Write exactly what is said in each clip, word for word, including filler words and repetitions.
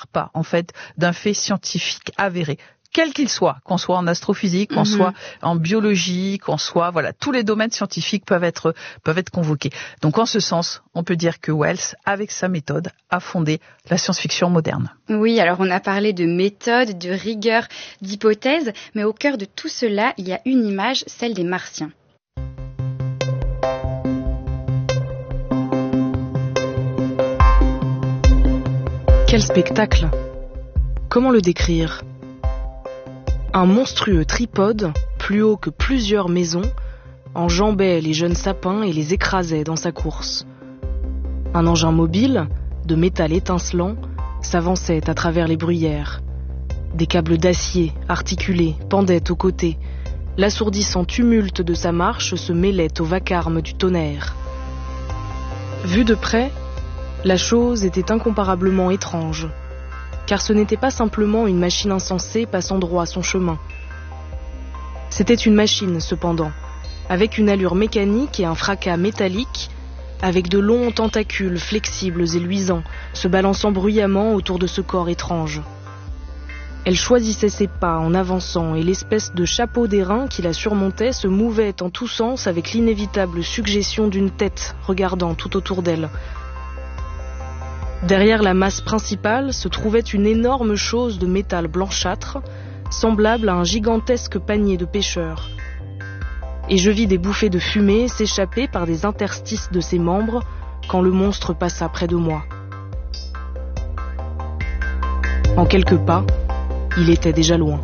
pas en fait d'un fait scientifique avéré. Quel qu'il soit, qu'on soit en astrophysique, qu'on mm-hmm. soit en biologie, qu'on soit, voilà, tous les domaines scientifiques peuvent être, peuvent être convoqués. Donc, en ce sens, on peut dire que Wells, avec sa méthode, a fondé la science-fiction moderne. Oui, alors on a parlé de méthode, de rigueur, d'hypothèse, mais au cœur de tout cela, il y a une image, celle des Martiens. Quel spectacle! Comment le décrire? Un monstrueux tripode, plus haut que plusieurs maisons, enjambait les jeunes sapins et les écrasait dans sa course. Un engin mobile, de métal étincelant, s'avançait à travers les bruyères. Des câbles d'acier, articulés, pendaient aux côtés. L'assourdissant tumulte de sa marche se mêlait au vacarme du tonnerre. Vue de près, la chose était incomparablement étrange. Car ce n'était pas simplement une machine insensée passant droit son chemin. C'était une machine, cependant, avec une allure mécanique et un fracas métallique, avec de longs tentacules flexibles et luisants, se balançant bruyamment autour de ce corps étrange. Elle choisissait ses pas en avançant, et l'espèce de chapeau d'airain qui la surmontait se mouvait en tous sens avec l'inévitable suggestion d'une tête regardant tout autour d'elle. Derrière la masse principale se trouvait une énorme chose de métal blanchâtre, semblable à un gigantesque panier de pêcheurs. Et je vis des bouffées de fumée s'échapper par des interstices de ses membres quand le monstre passa près de moi. En quelques pas, il était déjà loin.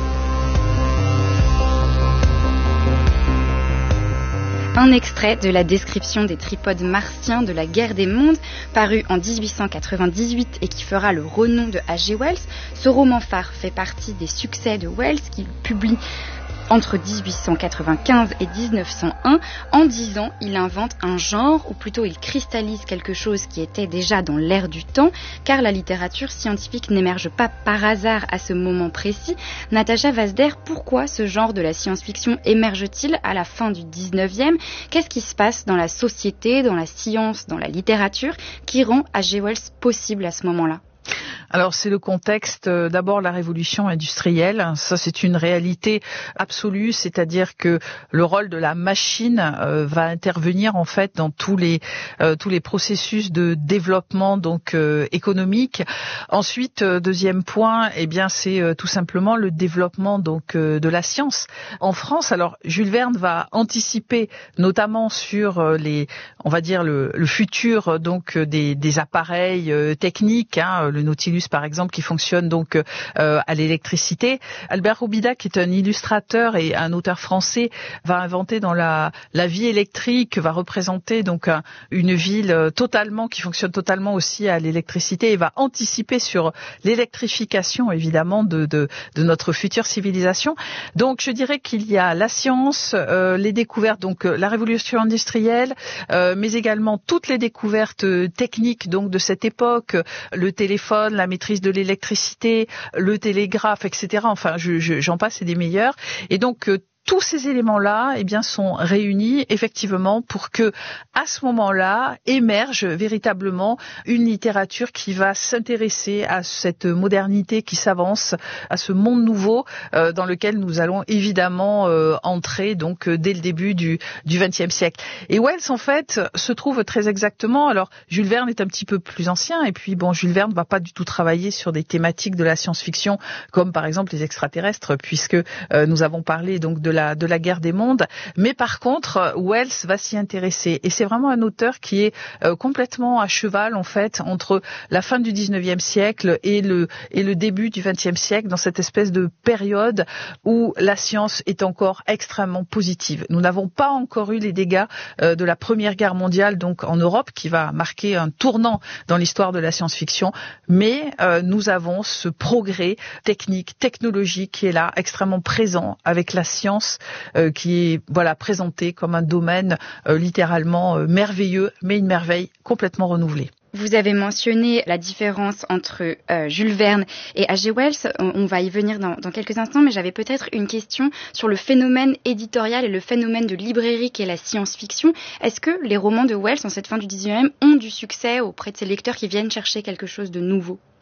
Un extrait de la description des tripodes martiens de la guerre des mondes, paru en dix-huit cent quatre-vingt-dix-huit et qui fera le renom de H G Wells. Ce roman phare fait partie des succès de Wells qu'il publie entre dix-huit cent quatre-vingt-quinze et dix-neuf cent un. En dix ans, il invente un genre, ou plutôt il cristallise quelque chose qui était déjà dans l'air du temps, car la littérature scientifique n'émerge pas par hasard à ce moment précis. Natacha Vazder, pourquoi ce genre de la science-fiction émerge-t-il à la fin du dix-neuvième? Qu'est-ce qui se passe dans la société, dans la science, dans la littérature, qui rend H G Wells possible à ce moment-là? Alors c'est le contexte, euh, d'abord la révolution industrielle, ça c'est une réalité absolue, c'est-à-dire que le rôle de la machine euh, va intervenir en fait dans tous les euh, tous les processus de développement donc euh, économique. Ensuite, euh, deuxième point, eh bien c'est euh, tout simplement le développement donc euh, de la science en France. Alors Jules Verne va anticiper notamment sur euh, les, on va dire le, le futur donc des, des appareils euh, techniques, hein, le Nautilus par exemple, qui fonctionne donc euh, à l'électricité. Albert Robida, qui est un illustrateur et un auteur français, va inventer dans la, la vie électrique, va représenter donc un, une ville totalement qui fonctionne totalement aussi à l'électricité et va anticiper sur l'électrification évidemment de, de, de notre future civilisation. Donc je dirais qu'il y a la science, euh, les découvertes, donc la révolution industrielle, euh, mais également toutes les découvertes techniques donc de cette époque, le téléphone, la maîtrise de l'électricité, le télégraphe, et cetera. Enfin, je, je, j'en passe et des meilleurs. Et donc, euh, tous ces éléments-là, eh bien, sont réunis effectivement pour que, à ce moment-là, émerge véritablement une littérature qui va s'intéresser à cette modernité qui s'avance, à ce monde nouveau euh, dans lequel nous allons évidemment euh, entrer donc euh, dès le début du du vingtième siècle. Et Wells, en fait, se trouve très exactement. Alors, Jules Verne est un petit peu plus ancien, et puis bon, Jules Verne ne va pas du tout travailler sur des thématiques de la science-fiction comme par exemple les extraterrestres, puisque euh, nous avons parlé donc de La, de la guerre des mondes, mais par contre Wells va s'y intéresser et c'est vraiment un auteur qui est euh, complètement à cheval en fait entre la fin du dix-neuvième siècle et le et le début du vingtième siècle, dans cette espèce de période où la science est encore extrêmement positive. Nous n'avons pas encore eu les dégâts euh, de la Première Guerre mondiale donc en Europe, qui va marquer un tournant dans l'histoire de la science-fiction, mais euh, nous avons ce progrès technique, technologique qui est là, extrêmement présent, avec la science Euh, qui est voilà présenté comme un domaine euh, littéralement euh, merveilleux, mais une merveille complètement renouvelée. Vous avez mentionné la différence entre euh, Jules Verne et H G Wells. On, on va y venir dans, dans quelques instants, mais j'avais peut-être une question sur le phénomène éditorial et le phénomène de librairie qu'est la science-fiction. Est-ce que les romans de Wells en cette fin du dix-neuvième ont du succès auprès de ces lecteurs qui viennent chercher quelque chose de nouveau ?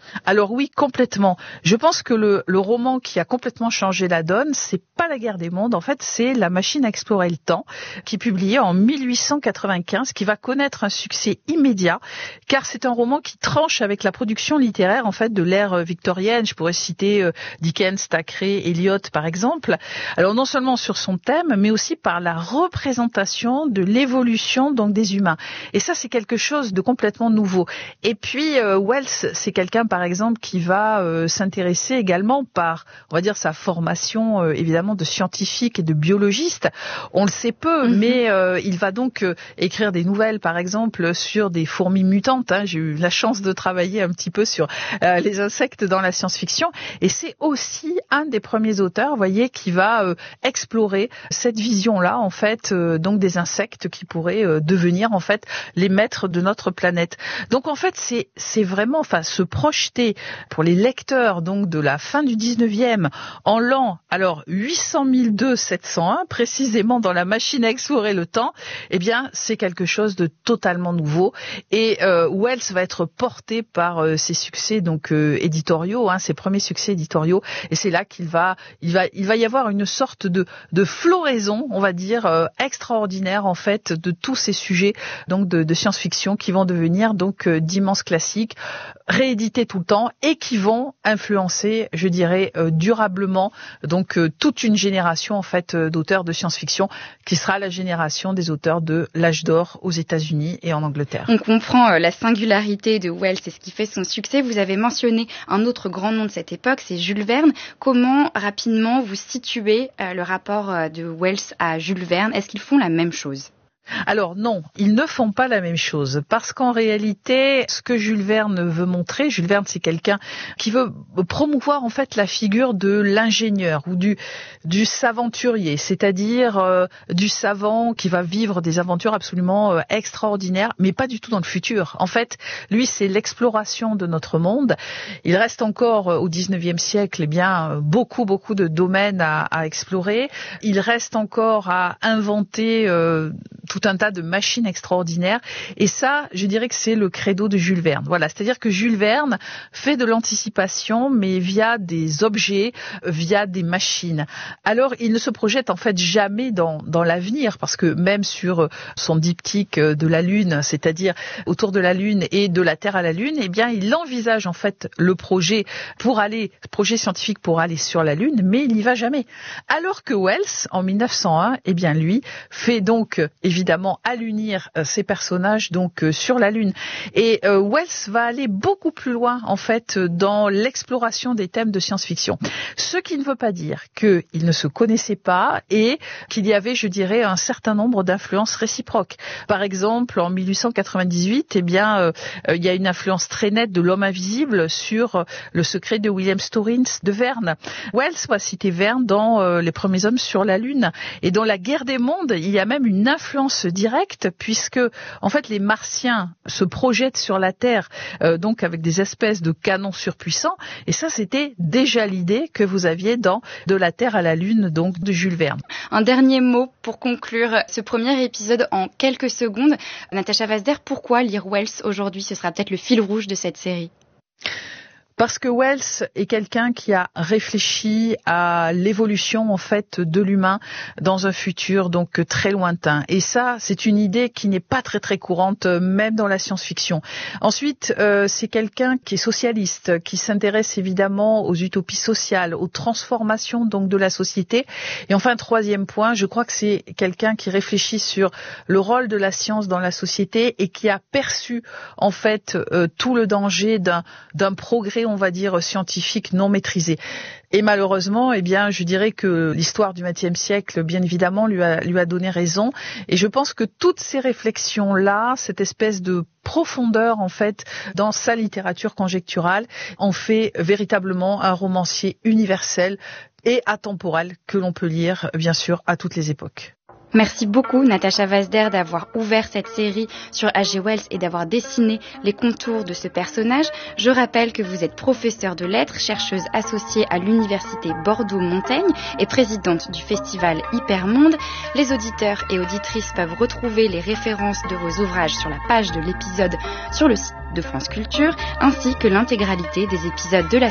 Alors oui, complètement. Je pense que le, le roman qui a complètement changé la donne, c'est pas La Guerre des mondes. En fait, c'est La machine à explorer le temps, qui est publié en mille huit cent quatre-vingt-quinze, qui va connaître un succès immédiat, car c'est un roman qui tranche avec la production littéraire en fait de l'ère victorienne. Je pourrais citer euh, Dickens, Thackeray, Eliot par exemple. Alors non seulement sur son thème, mais aussi par la représentation de l'évolution donc des humains. Et ça, c'est quelque chose de complètement nouveau. Et puis euh, Wells, c'est quelqu'un par exemple qui va euh, s'intéresser également par, on va dire, sa formation euh, évidemment de scientifique et de biologiste. On le sait peu, mm-hmm. mais euh, il va donc euh, écrire des nouvelles par exemple sur des fourmis mutantes. Hein. J'ai eu la chance de travailler un petit peu sur euh, les insectes dans la science-fiction, et c'est aussi un des premiers auteurs, vous voyez, qui va euh, explorer cette vision-là en fait, euh, donc des insectes qui pourraient euh, devenir en fait les maîtres de notre planète. Donc en fait, c'est c'est vraiment, enfin, se projeter pour les lecteurs donc de la fin du dix-neuvième en l'an alors huit cent mille deux sept cent un, précisément dans La machine à explorer le temps, eh bien c'est quelque chose de totalement nouveau. Et euh, Wells va être porté par euh, ses succès donc euh, éditoriaux, hein, ses premiers succès éditoriaux, et c'est là qu'il va il va il va y avoir une sorte de de floraison, on va dire euh, extraordinaire en fait de tous ces sujets donc de, de science-fiction qui vont devenir donc euh, d'immenses classiques réédités tout le temps et qui vont influencer, je dirais, euh, durablement donc euh, toute une génération en fait euh, d'auteurs de science-fiction qui sera la génération des auteurs de l'âge d'or aux États-Unis et en Angleterre. On comprend euh, la singularité de Wells et ce qui fait son succès. Vous avez mentionné un autre grand nom de cette époque, c'est Jules Verne. Comment rapidement vous situez euh, le rapport euh, de Wells à Jules Verne? Est-ce qu'ils font la même chose? Alors non, ils ne font pas la même chose, parce qu'en réalité, ce que Jules Verne veut montrer, Jules Verne c'est quelqu'un qui veut promouvoir en fait la figure de l'ingénieur ou du du saventurier, c'est-à-dire euh, du savant qui va vivre des aventures absolument euh, extraordinaires, mais pas du tout dans le futur. En fait, lui c'est l'exploration de notre monde. Il reste encore euh, au dix-neuvième siècle, eh bien beaucoup beaucoup de domaines à, à explorer. Il reste encore à inventer euh, tout un tas de machines extraordinaires. Et ça, je dirais que c'est le credo de Jules Verne. Voilà, c'est-à-dire que Jules Verne fait de l'anticipation, mais via des objets, via des machines. Alors, il ne se projette en fait jamais dans, dans l'avenir, parce que même sur son diptyque de la Lune, c'est-à-dire autour de la Lune et de la Terre à la Lune, eh bien, il envisage en fait le projet pour aller, projet scientifique pour aller sur la Lune, mais il n'y va jamais. Alors que Wells, en mille neuf cent un, eh bien, lui, fait donc évidemment évidemment à l'unir euh, ces personnages donc euh, sur la Lune. Et euh, Wells va aller beaucoup plus loin en fait dans l'exploration des thèmes de science-fiction. Ce qui ne veut pas dire qu'ils ne se connaissaient pas et qu'il y avait, je dirais, un certain nombre d'influences réciproques. Par exemple, en mille huit cent quatre-vingt-dix-huit, eh bien, euh, euh, il y a une influence très nette de L'Homme invisible sur euh, Le secret de William Storins de Verne. Wells va citer Verne dans euh, Les premiers hommes sur la Lune. Et dans La Guerre des mondes, il y a même une influence directe puisque en fait les Martiens se projettent sur la Terre euh, donc avec des espèces de canons surpuissants, et ça c'était déjà l'idée que vous aviez dans De la Terre à la Lune donc de Jules Verne. Un dernier mot pour conclure ce premier épisode en quelques secondes. Natacha Vazder, pourquoi lire Wells aujourd'hui? Ce sera peut-être le fil rouge de cette série. Parce que Wells est quelqu'un qui a réfléchi à l'évolution en fait de l'humain dans un futur donc très lointain. Et ça, c'est une idée qui n'est pas très très courante même dans la science-fiction. Ensuite, euh, c'est quelqu'un qui est socialiste, qui s'intéresse évidemment aux utopies sociales, aux transformations donc de la société. Et enfin, troisième point, je crois que c'est quelqu'un qui réfléchit sur le rôle de la science dans la société et qui a perçu en fait euh, tout le danger d'un d'un progrès, on va dire, scientifique non maîtrisé. Et malheureusement, eh bien, je dirais que l'histoire du vingtième siècle, bien évidemment, lui a, lui a donné raison. Et je pense que toutes ces réflexions-là, cette espèce de profondeur, en fait, dans sa littérature conjecturale, en fait véritablement un romancier universel et atemporel que l'on peut lire, bien sûr, à toutes les époques. Merci beaucoup Natacha Vazder d'avoir ouvert cette série sur H G Wells et d'avoir dessiné les contours de ce personnage. Je rappelle que vous êtes professeure de lettres, chercheuse associée à l'Université Bordeaux-Montaigne et présidente du festival Hypermonde. Les auditeurs et auditrices peuvent retrouver les références de vos ouvrages sur la page de l'épisode sur le site de France Culture, ainsi que l'intégralité des épisodes de la